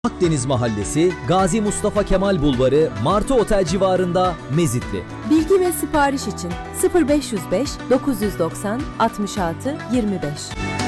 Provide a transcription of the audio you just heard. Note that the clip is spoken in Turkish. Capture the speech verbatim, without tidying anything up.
Akdeniz Mahallesi, Gazi Mustafa Kemal Bulvarı, Martı Otel civarında, Mezitli. Bilgi ve sipariş için sıfır beş yüz beş dokuz yüz doksan altmış altı yirmi beş.